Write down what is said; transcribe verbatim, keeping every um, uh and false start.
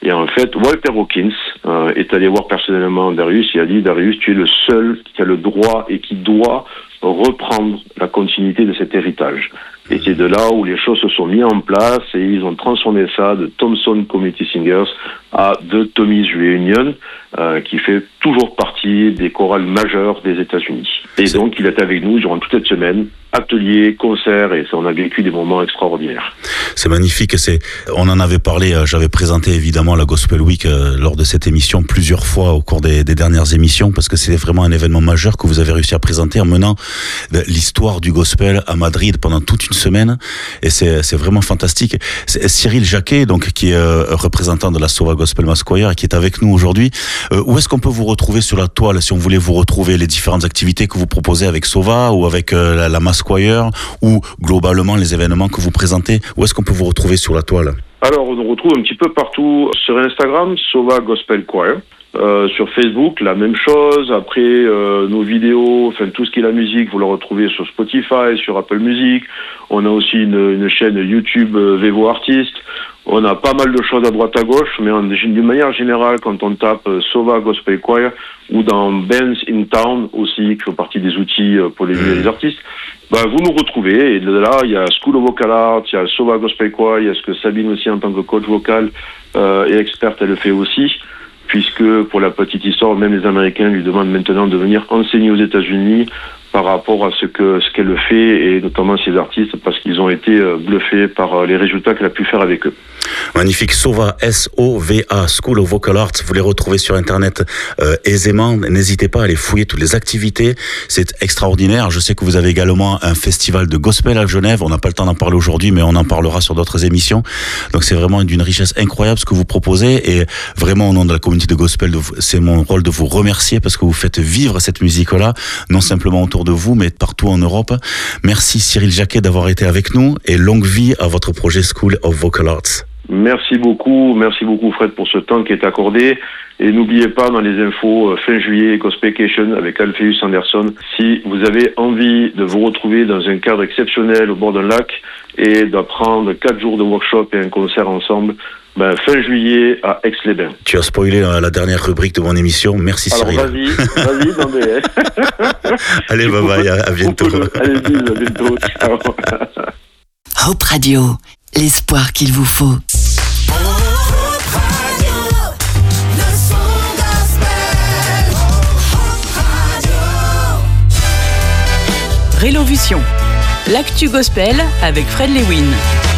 Et en fait, Walter Hawkins euh, est allé voir personnellement Darius et a dit, Darius, tu es le seul qui a le droit et qui doit reprendre la continuité de cet héritage. Et c'est de là où les choses se sont mises en place et ils ont transformé ça de Thompson Community Singers à The Tommy's Reunion, euh, qui fait toujours partie des chorales majeures des États-Unis. Et c'est... donc, il est avec nous durant toute cette semaine, ateliers, concerts, et ça, on a vécu des moments extraordinaires. C'est magnifique. C'est, on en avait parlé, j'avais présenté évidemment la Gospel Week euh, lors de cette émission plusieurs fois au cours des, des dernières émissions, parce que c'est vraiment un événement majeur que vous avez réussi à présenter en menant l'histoire du gospel à Madrid pendant toute une semaine, et c'est, c'est vraiment fantastique. C'est Cyril Jacquet, donc, qui est euh, représentant de la Sova Gospel Mass Choir, qui est avec nous aujourd'hui. Euh, où est-ce qu'on peut vous retrouver sur la toile, si on voulait vous retrouver les différentes activités que vous proposez avec Sova ou avec euh, la, la Mass Choir, ou globalement les événements que vous présentez? Où est-ce qu'on peut vous retrouver sur la toile? Alors, on nous retrouve un petit peu partout sur Instagram, Sova Gospel Choir. Euh, sur Facebook, la même chose. Après, euh, nos vidéos, enfin tout ce qui est la musique, vous la retrouvez sur Spotify, sur Apple Music. On a aussi une, une chaîne YouTube euh, Vevo Artist. On a pas mal de choses à droite à gauche, mais en, d'une manière générale, quand on tape euh, Sova Gospel Choir ou dans Bands in Town aussi, qui fait partie des outils euh, pour les, mmh. les artistes, bah, vous nous retrouvez. Et de là, il y a School of Vocal Arts, il y a Sova Gospel Choir, il y a ce que Sabine aussi en tant que coach vocal euh, et experte, elle le fait aussi. Puisque, pour la petite histoire, même les Américains lui demandent maintenant de venir enseigner aux États-Unis par rapport à ce que ce qu'elle fait, et notamment ces artistes, parce qu'ils ont été bluffés par les résultats qu'elle a pu faire avec eux. Magnifique. Sova, S O V A, School of Vocal Arts. Vous les retrouvez sur Internet euh, aisément. N'hésitez pas à aller fouiller toutes les activités. C'est extraordinaire. Je sais que vous avez également un festival de gospel à Genève. On n'a pas le temps d'en parler aujourd'hui, mais on en parlera sur d'autres émissions. Donc c'est vraiment d'une richesse incroyable ce que vous proposez. Et vraiment, au nom de la communauté de gospel, c'est mon rôle de vous remercier parce que vous faites vivre cette musique-là, non simplement autour de vous, mais partout en Europe. Merci Cyril Jacquet d'avoir été avec nous, et longue vie à votre projet School of Vocal Arts. Merci beaucoup, merci beaucoup Fred pour ce temps qui est accordé. Et n'oubliez pas, dans les infos, fin juillet, Gospelcation avec Alpheus Anderson. Si vous avez envie de vous retrouver dans un cadre exceptionnel au bord d'un lac et d'apprendre quatre jours de workshop et un concert ensemble, ben, fin juillet à Aix-les-Bains. Tu as spoilé la dernière rubrique de mon émission. Merci Cyril. Alors vas-y, vas-y, non mais... Allez, bye bye, à, à bientôt. Allez-y, à bientôt. Ciao. Hope Radio, l'espoir qu'il vous faut. Rélovision, l'actu gospel avec Fred Lewin.